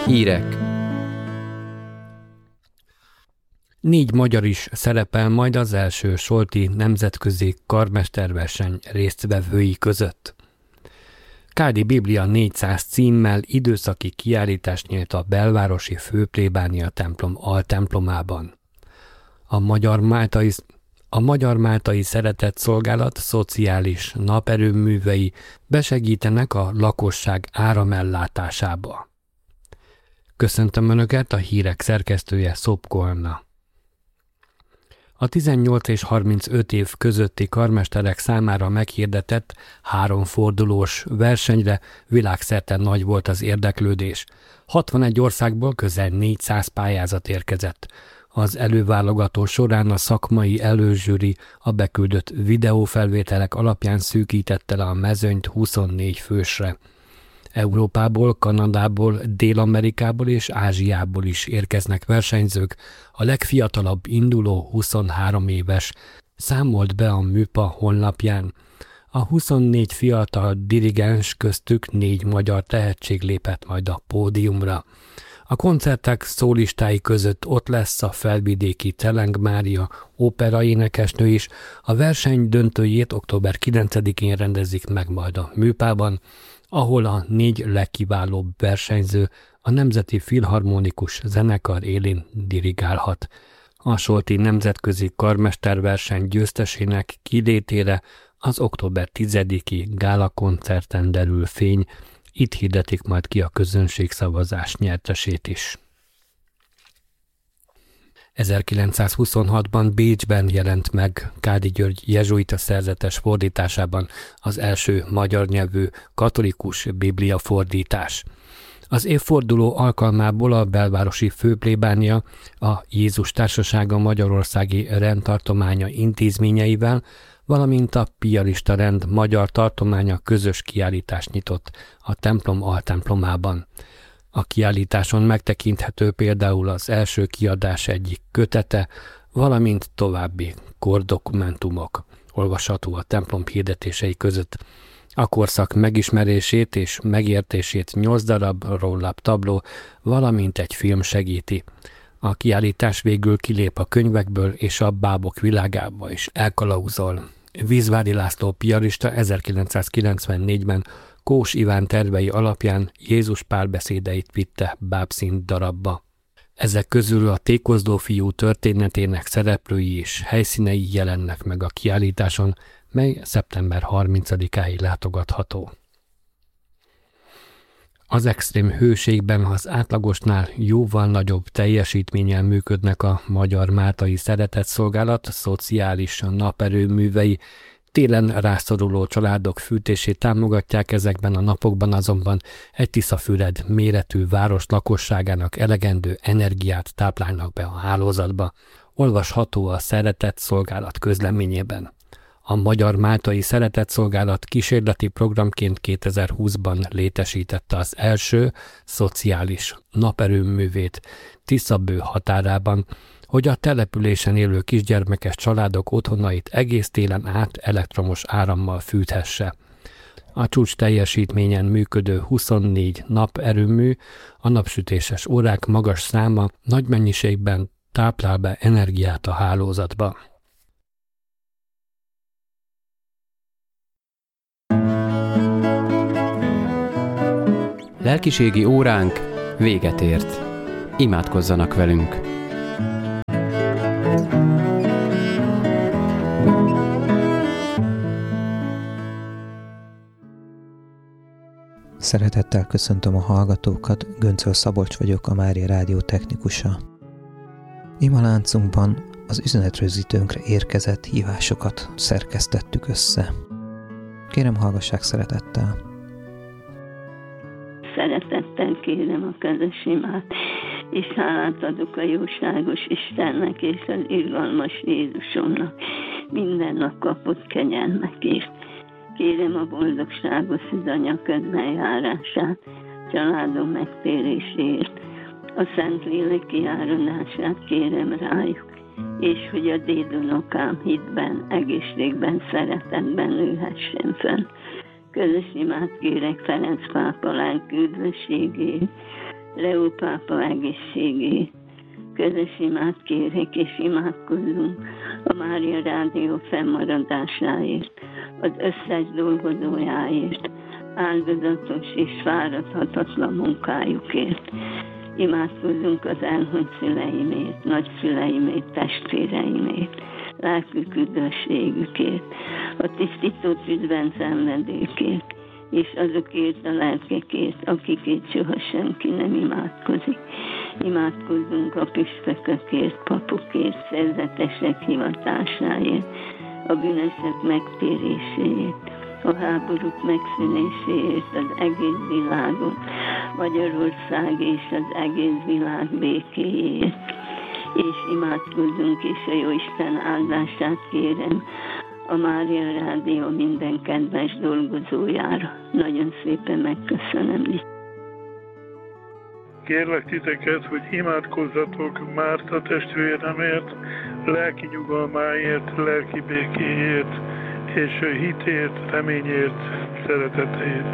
Hírek. 4 magyar is szerepel majd az első Solti nemzetközi karmesterverseny résztvevői között. Kádi Biblia 400 címmel időszaki kiállítást nyílt a belvárosi főplébánia templom altemplomában. A Magyar Máltai Szeretett Szolgálat szociális naperőművei besegítenek a lakosság áramellátásába. Köszöntöm Önöket, a hírek szerkesztője Szopko Anna. A 18 és 35 év közötti karmesterek számára meghirdetett 3 fordulós versenyre világszerte nagy volt az érdeklődés. 61 országból közel 400 pályázat érkezett. Az előválogató során a szakmai előzsűri a beküldött videófelvételek alapján szűkítette le a mezőnyt 24 fősre. Európából, Kanadából, Dél-Amerikából és Ázsiából is érkeznek versenyzők. A legfiatalabb induló 23 éves, számolt be a Műpa honlapján. A 24 fiatal dirigens köztük 4 magyar tehetség lépett majd a pódiumra. A koncertek szólistái között ott lesz a felvidéki Teleng Mária óperaénekesnő is. A verseny döntőjét október 9-én rendezik meg majd a Műpában, ahol a 4 legkiválóbb versenyző a Nemzeti Filharmonikus Zenekar élén dirigálhat. A Solti nemzetközi karmesterverseny győztesének kilétére az október 10-i gálakoncerten derül fény, itt hirdetik majd ki a közönségszavazás nyertesét is. 1926-ban Bécsben jelent meg Kádi György jezsuita szerzetes fordításában az első magyar nyelvű katolikus biblia fordítás. Az évforduló alkalmából a belvárosi főplébánia a Jézus Társasága Magyarországi Rendtartománya intézményeivel, valamint a Piarista Rend magyar tartománya közös kiállítást nyitott a templom altemplomában. A kiállításon megtekinthető például az első kiadás egyik kötete, valamint további kordokumentumok, olvasható a templom hirdetései között. A korszak megismerését és megértését 8 darab rollap-tabló, valamint egy film segíti. A kiállítás végül kilép a könyvekből és a bábok világába is elkalauzol. Vízvári László piarista 1994-ben Kós Iván tervei alapján Jézus párbeszédeit vitte bábszín darabba. Ezek közül a Tékozdó fiú történetének szereplői és helyszínei jelennek meg a kiállításon, mely szeptember 30-áig látogatható. Az extrém hőségben az átlagosnál jóval nagyobb teljesítménnyel működnek a Magyar Máltai Szeretett Szolgálat szociális naperőművei. Télen rászoruló családok fűtését támogatják, ezekben a napokban azonban egy Tiszafüred méretű város lakosságának elegendő energiát táplálnak be a hálózatba. Olvasható a Szeretett Szolgálat közleményében. A Magyar Máltai Szeretett Szolgálat kísérleti programként 2020-ban létesítette az első szociális naperőművét Tiszabő határában, hogy a településen élő kisgyermekes családok otthonait egész télen át elektromos árammal fűthesse. A csúcs teljesítményen működő 24 naperőmű, a napsütéses órák magas száma nagy mennyiségben táplál be energiát a hálózatba. Lelkiségi óránk véget ért. Imádkozzanak velünk! Szeretettel köszöntöm a hallgatókat, Göncöl Szabolcs vagyok, a Mária Rádió technikusa. Imaláncunkban az üzenetrögzítőnkre érkezett hívásokat szerkesztettük össze. Kérem, hallgassák szeretettel! Szeretettel kérem a közös imát, és hálát adok a jóságos Istennek és az irgalmas Jézusomnak minden nap kapott kegyelmekért. Kérem a boldogságos szűzanya közbenjárását, családom megtérésért, a Szentlélek kiáradását kérem rájuk, és hogy a dédunokám hitben, egészségben, szeretetben nőhessen fenn. Közös imát kérek Ferenc pápa lelki üdvösségért, Leó pápa egészségét. Közös imát kérek és imádkozzunk a Mária Rádió fennmaradásáért, az összes dolgozójáért, áldozatos és fáradhatatlan munkájukért. Imádkozzunk az elhunyt szüleimért, nagyszüleimért, testvéreimért, lelkük üdvösségükért, a tisztító tűzben szenvedőkért, és azokért a lelkekért, akikért soha senki nem imádkozik. Imádkozzunk a püspökökért, papokért, szerzetesek hivatásáért, a bűnösök megtéréséért, a háborúk megszűnéséért az egész világon, Magyarország és az egész világ békéért. És imádkozzunk, és a Jóisten áldását kérem a Mária Rádió minden kedves dolgozójára. Nagyon szépen megköszönöm. Kérlek titeket, hogy imádkozzatok Márta testvéremért, lelki nyugalmáért, lelki békéért, és hitért, reményért, szeretetért.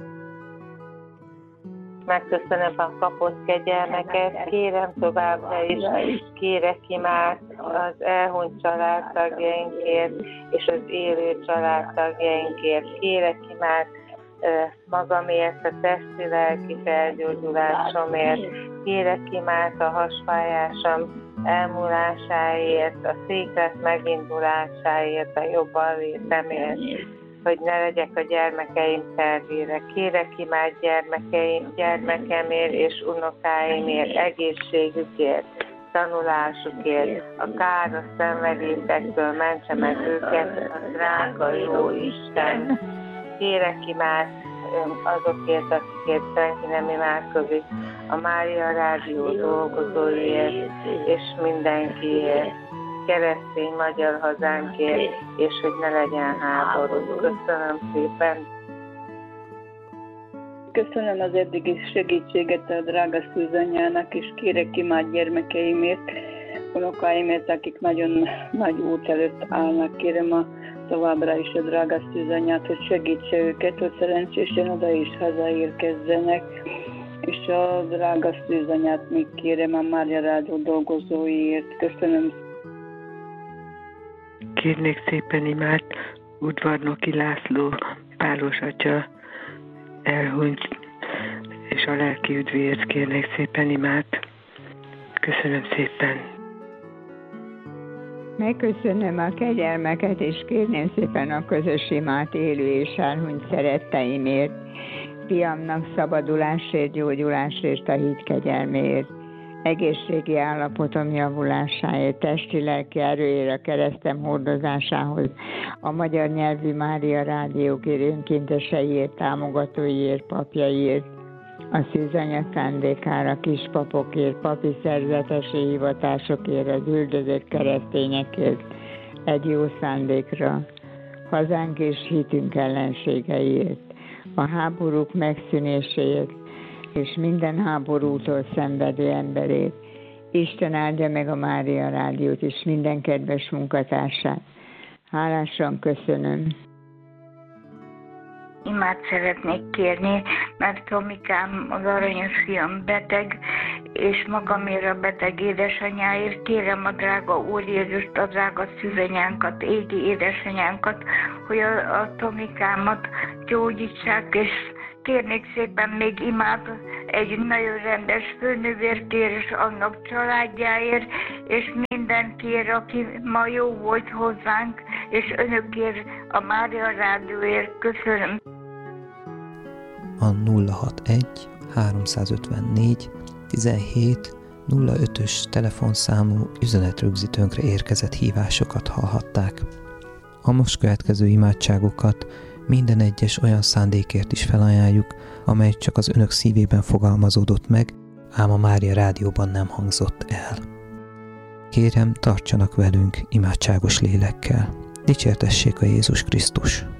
Megköszönöm a kapott kegyelmeket, kérem továbbra is, kérek imát az elhunyt családtagjainkért és az élő családtagjainkért. Kérek imát magamért, a testi-lelki felgyógyulásomért. Kérek imát a hasfájásom elmúlásáért, a széklet megindulásáért, a jobban létemért, hogy ne legyek a gyermekeim terhére. Kérek imát gyermekemért és unokáimért, egészségükért, tanulásukért, a káros szenvedésektől mentse meg őket, a drága jó Isten. Kérek imát azokért, akikért senki nem imádkozik, a Mária Rádió dolgozóiért és mindenkiért, keresztény magyar hazánkért, és hogy ne legyen háború. Köszönöm szépen! Köszönöm az eddigi segítséget a drága szűzanyának, és kérek imát gyermekeimért, unokáimért, akik nagyon nagy út előtt állnak. Kérem továbbra is a drága szűzanyát, hogy segítse őket, hogy szerencsésen oda is hazaérkezzenek, és a drága szűzanyát még kérem a Mária Rádió dolgozóiért. Köszönöm. Kérnék szépen imát Udvarnoki László Pálos atya elhunyt, és a lelki üdvéért kérnék szépen imát. Köszönöm szépen. Megköszönöm a kegyelmeket, és kérném szépen a közös imát élő és elhunyt szeretteimért, fiamnak szabadulásért, gyógyulásért, a hit kegyelméért, egészségi állapotom javulásáért, testi-lelki erőért, a keresztem hordozásához, a magyar nyelvű Mária Rádiókért, önkénteseiért, támogatóiért, papjaiért, a szűzanya szándékára, kispapokért, papi szerzetesi hivatásokért, az üldözött keresztényekért, egy jó szándékra, hazánk és hitünk ellenségeiért, a háborúk megszűnéséért, és minden háborútól szenvedő emberét. Isten áldja meg a Mária Rádiót és minden kedves munkatársát. Hálásan köszönöm. Imát szeretnék kérni, mert Tomikám, az aranyos fiam beteg, és magamért a beteg édesanyáért kérem a drága Úr Jézust, a drága szűzanyánkat, égi édesanyánkat, hogy a Tomikámat gyógyítsák, és kérnék szépen még imát egy nagyon rendes főnővértért és annak családjáért, és mindenkiért, aki ma jó volt hozzánk, és önökért, a Mária Rádióért. Köszönöm. A 061 354 17 05-ös telefonszámú üzenetrögzítőnkre érkezett hívásokat hallhatták. A most következő imádságokat minden egyes olyan szándékért is felajánljuk, amely csak az önök szívében fogalmazódott meg, ám a Mária Rádióban nem hangzott el. Kérem, tartsanak velünk imádságos lélekkel. Dicsértessék a Jézus Krisztus!